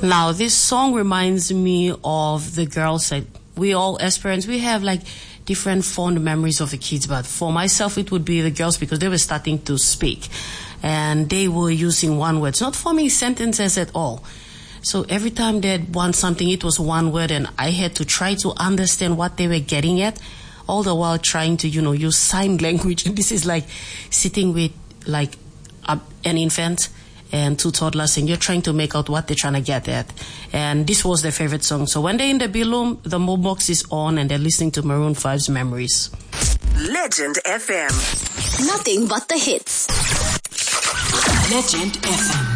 Now, this song reminds me of the girls that we all, as parents, we have like different fond memories of the kids. But for myself, it would be the girls because they were starting to speak. And they were using one words, not forming sentences at all. So every time they'd want something, it was one word, and I had to try to understand what they were getting at, all the while trying to, use sign language. And this is like sitting with like an infant and two toddlers, and you're trying to make out what they're trying to get at. And this was their favorite song. So when they're in the Bilum, the Mobox is on, and they're listening to Maroon 5's Memories. Legend FM. Nothing but the hits. Legend FM.